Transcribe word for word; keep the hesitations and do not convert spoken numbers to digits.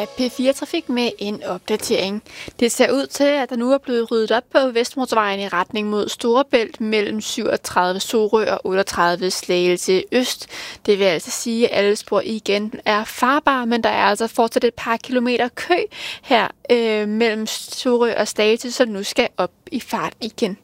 er P fire Trafik med en opdatering. Det ser ud til, at der nu er blevet ryddet op på Vestmotorvejen i retning mod Storebælt mellem syvogtredive Sorø og otteogtredive Slagelse Øst. Det vil altså sige, at alle spor igen er farbare, men der er altså fortsat et par kilometer kø her øh, mellem Sorø og Slagelse, som nu skal op i fart igen.